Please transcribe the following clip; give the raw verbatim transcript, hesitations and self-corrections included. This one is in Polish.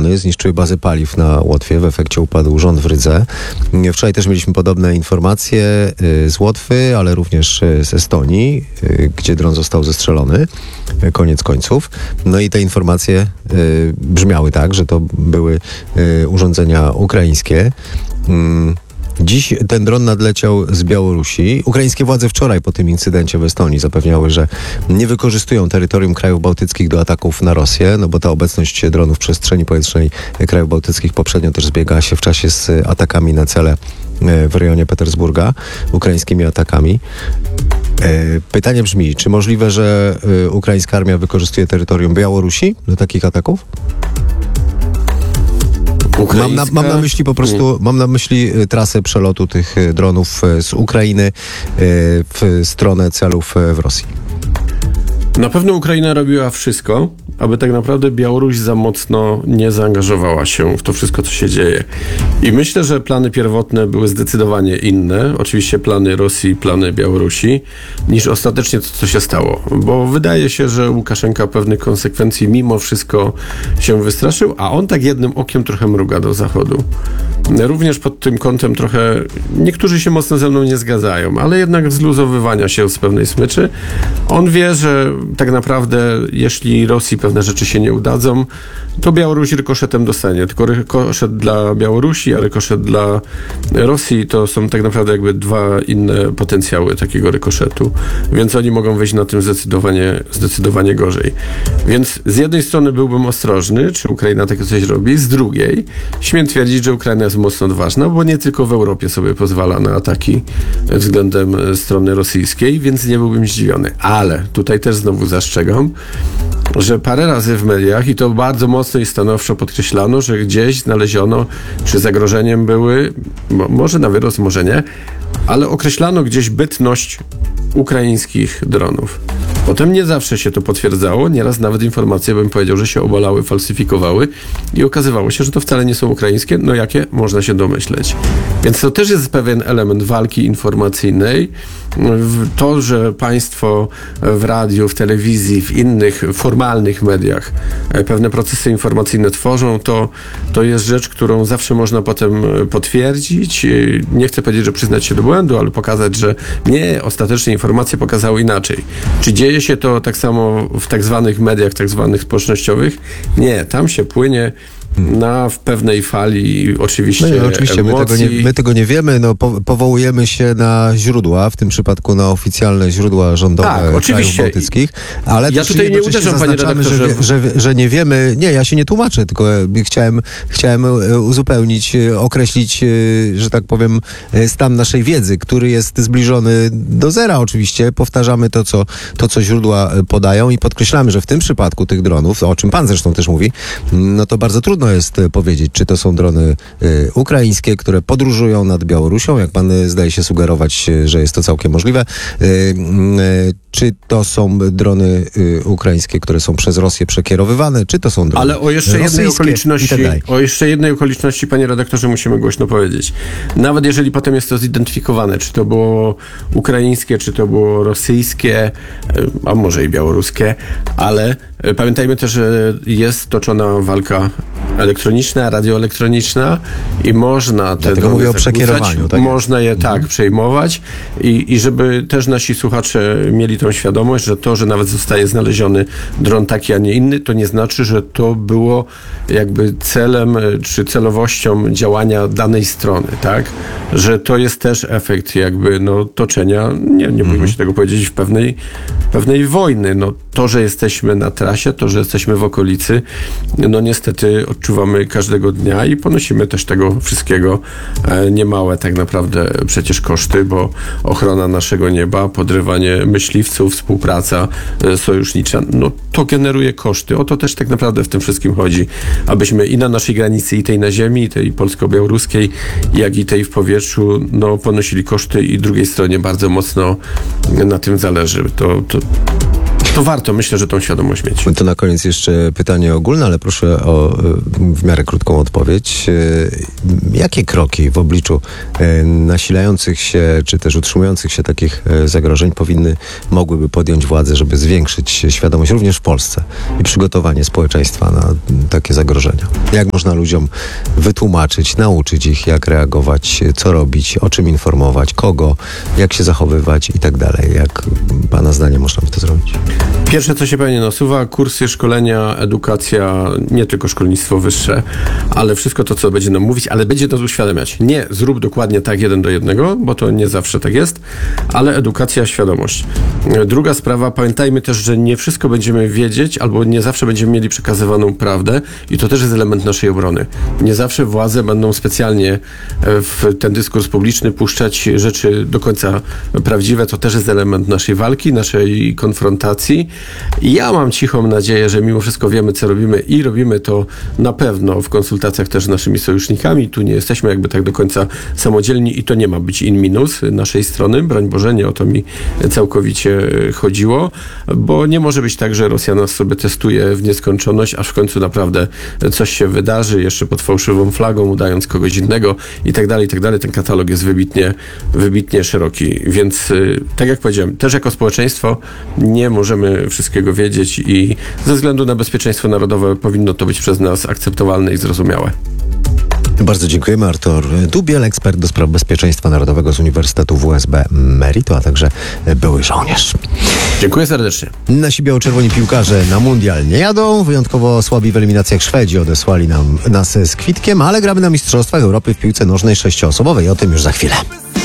strony, zniszczyły bazę paliw na Łotwie, w efekcie upadł rząd w Rydze. Wczoraj też mieliśmy podobne informacje z Łotwy, ale również z Estonii, gdzie dron został zestrzelony, koniec końców. No i te informacje brzmiały tak, że to były urządzenia ukraińskie. Dziś ten dron nadleciał z Białorusi. Ukraińskie władze wczoraj po tym incydencie w Estonii zapewniały, że nie wykorzystują terytorium krajów bałtyckich do ataków na Rosję, no bo ta obecność dronów w przestrzeni powietrznej krajów bałtyckich poprzednio też zbiegała się w czasie z atakami na cele w rejonie Petersburga, ukraińskimi atakami. Pytanie brzmi, czy możliwe, że ukraińska armia wykorzystuje terytorium Białorusi do takich ataków? Mam na, mam na myśli po prostu, mam na myśli trasę przelotu tych dronów z Ukrainy w stronę celów w Rosji. Na pewno Ukraina robiła wszystko, aby tak naprawdę Białoruś za mocno nie zaangażowała się w to wszystko, co się dzieje. I myślę, że plany pierwotne były zdecydowanie inne, oczywiście plany Rosji, plany Białorusi, niż ostatecznie to, co się stało. Bo wydaje się, że Łukaszenka pewnych konsekwencji mimo wszystko się wystraszył, a on tak jednym okiem trochę mruga do Zachodu. Również pod tym kątem trochę niektórzy się mocno ze mną nie zgadzają, ale jednak zluzowywania się z pewnej smyczy. On wie, że tak naprawdę jeśli Rosji pewne rzeczy się nie udadzą, to Białoruś rykoszetem dostanie. Tylko rykoszet dla Białorusi, a rykoszet dla Rosji to są tak naprawdę jakby dwa inne potencjały takiego rykoszetu. Więc oni mogą wyjść na tym zdecydowanie, zdecydowanie gorzej. Więc z jednej strony byłbym ostrożny, czy Ukraina takie coś robi, z drugiej śmiem twierdzić, że Ukraina jest mocno odważna, bo nie tylko w Europie sobie pozwala na ataki względem strony rosyjskiej, więc nie byłbym zdziwiony. Ale tutaj też znowu zastrzegam, że parę razy w mediach, i to bardzo mocno i stanowczo podkreślano, że gdzieś znaleziono, czy zagrożeniem były, mo, może na wyrost, może nie, ale określano gdzieś bytność ukraińskich dronów. Potem nie zawsze się to potwierdzało, nieraz nawet informacje, bym powiedział, że się obalały, falsyfikowały i okazywało się, że to wcale nie są ukraińskie, no jakie można się domyśleć. Więc to też jest pewien element walki informacyjnej. To, że państwo w radiu, w telewizji, w innych formalnych mediach pewne procesy informacyjne tworzą, to, to jest rzecz, którą zawsze można potem potwierdzić. Nie chcę powiedzieć, że przyznać się do błędu, ale pokazać, że nie, ostatecznie informacje pokazały inaczej. Czy dzieje się to tak samo w tak zwanych mediach, tak zwanych społecznościowych? Nie, tam się płynie na w pewnej fali oczywiście no i oczywiście my tego, nie, my tego nie wiemy, no po, powołujemy się na źródła, w tym przypadku na oficjalne źródła rządowe tak, oczywiście. krajów bałtyckich, ale ja tutaj nie uderzam, panie redaktorze, że, że, że nie wiemy, nie, ja się nie tłumaczę, tylko chciałem, chciałem uzupełnić, określić, że tak powiem, stan naszej wiedzy, który jest zbliżony do zera oczywiście, powtarzamy to, co, to, co źródła podają i podkreślamy, że w tym przypadku tych dronów, o czym pan zresztą też mówi, no to bardzo trudno jest powiedzieć, czy to są drony y, ukraińskie, które podróżują nad Białorusią, jak pan y, zdaje się sugerować, y, że jest to całkiem możliwe, y, y, czy to są drony y, ukraińskie, które są przez Rosję przekierowywane, czy to są drony Ale o jeszcze jednej okoliczności, tak o jeszcze jednej okoliczności, panie redaktorze, musimy głośno powiedzieć. Nawet jeżeli potem jest to zidentyfikowane, czy to było ukraińskie, czy to było rosyjskie, a może i białoruskie, ale pamiętajmy też, że jest toczona walka elektroniczna, radioelektroniczna i można te Dlatego mówię o przekierowaniu. Tak? Można je mhm. tak przejmować i, i żeby też nasi słuchacze mieli tą świadomość, że to, że nawet zostaje znaleziony dron taki, a nie inny, to nie znaczy, że to było jakby celem czy celowością działania danej strony, tak? Że to jest też efekt jakby no, toczenia, nie, nie bójmy się tego powiedzieć, w pewnej, pewnej wojny. No, to, że jesteśmy na trasie, to, że jesteśmy w okolicy, no niestety odczuwamy każdego dnia i ponosimy też tego wszystkiego e, niemałe tak naprawdę przecież koszty, bo ochrona naszego nieba, podrywanie myśliwców, współpraca e, sojusznicza, no to generuje koszty. O to też tak naprawdę w tym wszystkim chodzi, abyśmy i na naszej granicy, i tej na ziemi, i tej polsko-białoruskiej, jak i tej w powietrzu, no ponosili koszty i drugiej stronie bardzo mocno na tym zależy. To, to to warto, myślę, że tą świadomość mieć. To na koniec jeszcze pytanie ogólne, ale proszę o y, w miarę krótką odpowiedź. Y, Jakie kroki w obliczu y, nasilających się, czy też utrzymujących się takich y, zagrożeń powinny, mogłyby podjąć władze, żeby zwiększyć świadomość również w Polsce i przygotowanie społeczeństwa na y, takie zagrożenia? Jak można ludziom wytłumaczyć, nauczyć ich, jak reagować, co robić, o czym informować, kogo, jak się zachowywać i tak dalej? Jak pana zdanie można by to zrobić? Pierwsze, co się pewnie nasuwa, kursy, szkolenia, edukacja, nie tylko szkolnictwo wyższe, ale wszystko to, co będzie nam mówić, ale będzie nas uświadamiać. Nie zrób dokładnie tak jeden do jednego, bo to nie zawsze tak jest, ale edukacja, świadomość. Druga sprawa, pamiętajmy też, że nie wszystko będziemy wiedzieć, albo nie zawsze będziemy mieli przekazywaną prawdę i to też jest element naszej obrony. Nie zawsze władze będą specjalnie w ten dyskurs publiczny puszczać rzeczy do końca prawdziwe, to też jest element naszej walki, naszej konfrontacji. I ja mam cichą nadzieję, że mimo wszystko wiemy, co robimy i robimy to na pewno w konsultacjach też z naszymi sojusznikami. Tu nie jesteśmy jakby tak do końca samodzielni i to nie ma być in minus naszej strony. Broń Boże, nie o to mi całkowicie chodziło, bo nie może być tak, że Rosja nas sobie testuje w nieskończoność, aż w końcu naprawdę coś się wydarzy, jeszcze pod fałszywą flagą, udając kogoś innego i tak dalej, i tak dalej. Ten katalog jest wybitnie, wybitnie szeroki, więc tak jak powiedziałem, też jako społeczeństwo nie możemy wszystkiego wiedzieć i ze względu na bezpieczeństwo narodowe powinno to być przez nas akceptowalne i zrozumiałe. Bardzo dziękujemy. Artur Dubiel, ekspert do spraw bezpieczeństwa narodowego z Uniwersytetu W S B Merito, a także były żołnierz. Dziękuję serdecznie. Nasi biało-czerwoni piłkarze na mundial nie jadą. Wyjątkowo słabi w eliminacjach Szwedzi odesłali nam, nas z kwitkiem, ale gramy na Mistrzostwach Europy w piłce nożnej sześcioosobowej. O tym już za chwilę.